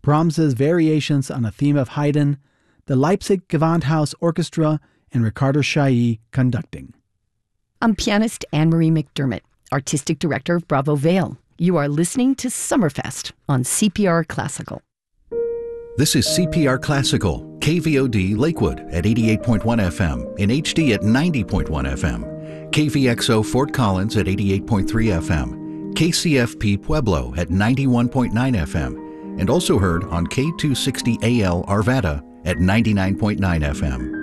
Brahms's Variations on a Theme of Haydn, the Leipzig Gewandhaus Orchestra, and Ricardo Chailly conducting. I'm pianist Anne-Marie McDermott, Artistic Director of Bravo Vale. You are listening to Summerfest on CPR Classical. This is CPR Classical, KVOD Lakewood at 88.1 FM, in HD at 90.1 FM, KVXO Fort Collins at 88.3 FM, KCFP Pueblo at 91.9 FM, and also heard on K260AL Arvada at 99.9 FM.